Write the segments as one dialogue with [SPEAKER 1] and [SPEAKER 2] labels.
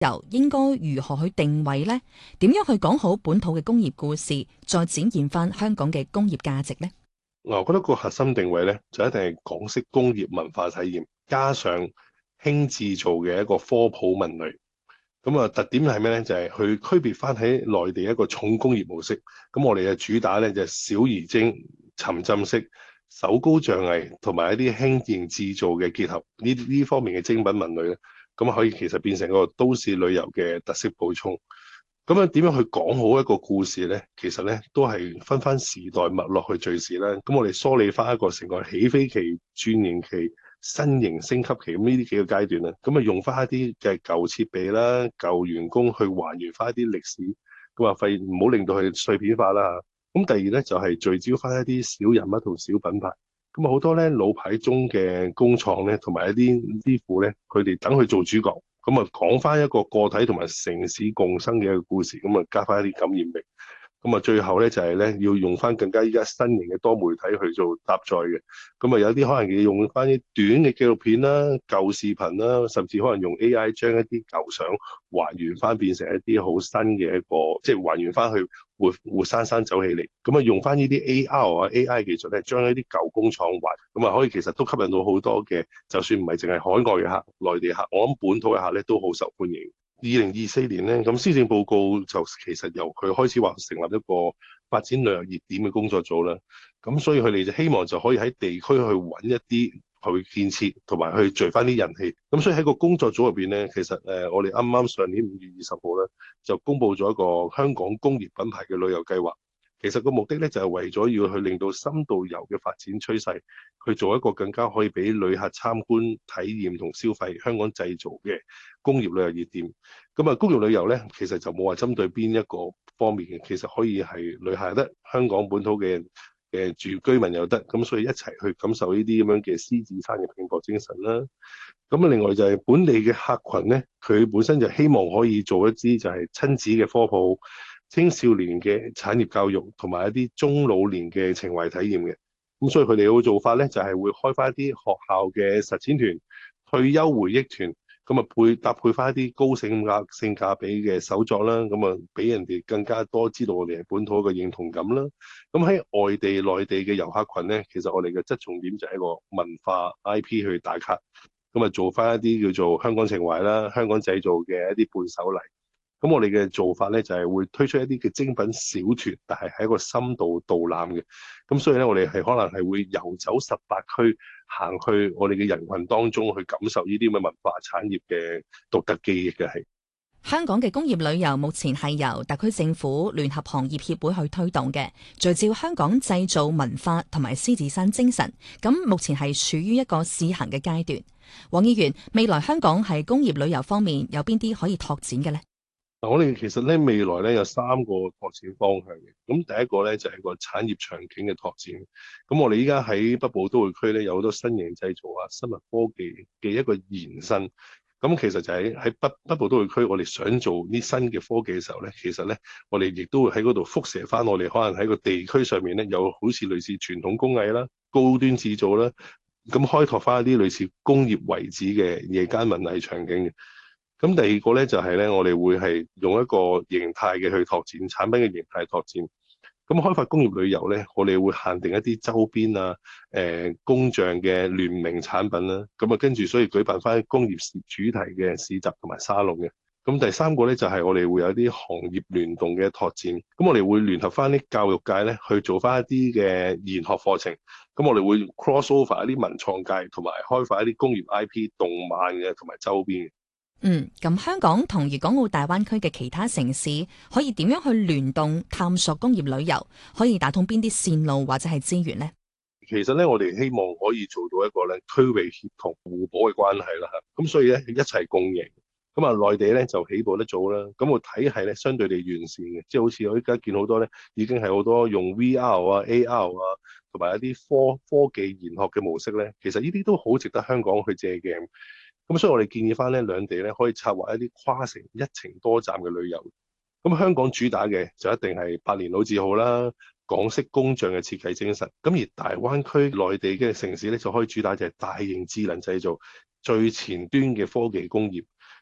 [SPEAKER 1] 遊應該如何去定位呢？點樣去講好本土嘅工業故事，再展現翻香港嘅工業價值呢？
[SPEAKER 2] 我覺得個核心定位咧，就一定係港式工業文化體驗，加上輕製造嘅一個科普文類。咁啊，特點係咩咧？就係去區別翻喺內地一個重工業模式。咁我哋嘅主打咧就係小而精、沉浸式、手高象藝同埋一啲輕型製造嘅結合，呢方面嘅精品文類咧，咁可以其實變成一個都市旅遊嘅特色補充。咁樣點樣去講好一個故事咧？其實咧都係分翻時代脈絡去敘事啦。咁我哋梳理翻一個成個起飛期、轉型期、新型升級期咁呢啲幾個階段啦。咁啊用翻一啲嘅舊設備啦、舊員工去還原翻一啲歷史，咁啊費唔好令到佢碎片化啦。咁第二咧就係聚焦翻一啲小人物同小品牌。咁啊好多咧老牌中嘅工廠咧，同埋一啲師傅咧，佢哋等佢做主角。咁啊，講翻一個個體同埋城市共生嘅一個故事，咁啊加翻一啲感染力。咁啊，最後咧就係咧要用翻更加依家新型嘅多媒體去做搭載嘅。咁啊，有啲可能要用翻啲短嘅紀錄片啦、舊視頻啦，甚至可能用 AI 將一啲舊相還原翻，變成一啲好新嘅一個，即係還原翻去活生生走起嚟。咁啊，用翻呢啲 AR 啊 AI 技術咧，將一啲舊工廠還，咁啊可以其實都吸引到好多嘅，就算唔係淨係海外嘅客、內地客，我諗本土嘅客咧都好受歡迎。2024年咧，咁施政報告就其實由佢開始話成立一個發展旅遊熱點嘅工作組啦。咁所以佢哋就希望就可以喺地區去揾一啲去建設，同埋去聚翻啲人氣。咁所以喺個工作組入邊咧，其實我哋啱啱上年5月20號咧，就公布咗一個香港工業品牌嘅旅遊計劃。其實個目的咧就係為咗要去令到深度遊嘅發展趨勢，去做一個更加可以俾旅客參觀、體驗同消費香港製造嘅工業旅遊熱點。咁啊，工業旅遊咧，其實就冇話針對邊一個方面嘅，其實可以係旅客又得，香港本土嘅住居民又得，咁所以一齊去感受呢啲咁樣嘅獅子山嘅拼搏精神啦。咁啊，另外就係本地嘅客群咧，佢本身就希望可以做一啲就係親子嘅科普、青少年嘅產業教育，同埋一啲中老年嘅情懷體驗嘅。咁所以佢哋嘅做法咧，就係會開翻一啲學校嘅實踐團、退休回憶團。咁啊搭配翻一啲高性價比嘅手作啦，咁啊俾人哋更加多知道我哋係本土嘅認同感啦。咁喺外地、內地嘅遊客群咧，其實我哋嘅側重點就係一個文化 IP 去打卡，咁啊做翻一啲叫做香港情懷啦、香港製造嘅一啲伴手禮。咁我哋嘅做法咧就係會推出一啲嘅精品小團，但係喺一個深度導覽嘅。咁所以咧，我哋係可能係會遊走18區，行去我哋嘅人群當中去感受呢啲咁嘅文化產業嘅獨特記憶嘅係。
[SPEAKER 1] 香港嘅工業旅遊目前係由特區政府聯合行業協會去推動嘅，聚焦香港製造文化同埋獅子山精神。咁目前係處於一個試行嘅階段。黃議員，未來香港係工業旅遊方面有邊啲可以拓展嘅呢？
[SPEAKER 2] 我哋其實咧未來咧有3個拓展方向嘅。咁第一個咧就係個產業場景嘅拓展。咁我哋依家喺北部都會區咧有好多新型製造啊、生物科技嘅一個延伸。咁其實就喺北部都會區，我哋想做啲新嘅科技嘅時候咧，其實咧我哋亦都會喺嗰度輻射翻我哋可能喺個地區上面咧有好似類似傳統工藝啦、高端製造啦，咁開拓翻一啲類似工業遺址嘅夜間文藝場景嘅。咁第二個咧就係咧，我哋會係用一個形態嘅去拓展產品嘅形態拓展。咁開發工業旅遊咧，我哋會限定一啲周邊啊、工匠嘅聯名產品啦。咁啊，跟住所以舉辦翻工業主題嘅市集同埋沙龍嘅。咁第三個咧就係我哋會有啲行業聯動嘅拓展。咁我哋會聯合翻啲教育界咧去做翻一啲嘅研學課程。咁我哋會 cross over 一啲文創界，同埋開發一啲工業 IP、動漫嘅同埋周邊嘅。
[SPEAKER 1] 咁香港同粵港澳大灣區嘅其他城市可以點樣去聯動探索工業旅遊？可以打通邊啲線路或者係資源呢？
[SPEAKER 2] 其實咧，我哋希望可以做到一個咧區域協同互補嘅關係啦嚇。咁所以咧一齊共贏。咁啊，內地咧就起步得早啦。咁個體系咧相對地完善嘅，即係好似我依家見好多咧，已經係好多用 VR 啊、AR 啊，同埋一啲科技研學嘅模式咧。其實呢啲都好值得香港去借鏡。咁所以我哋建議翻咧兩地咧可以策劃一啲跨城一程多站嘅旅遊。咁香港主打嘅就一定係百年老字號啦，港式工匠嘅設計精神。咁而大灣區內地嘅城市咧就可以主打就係大型智能製造、最前端嘅科技工業。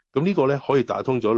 [SPEAKER 2] 咁呢個咧可以打通咗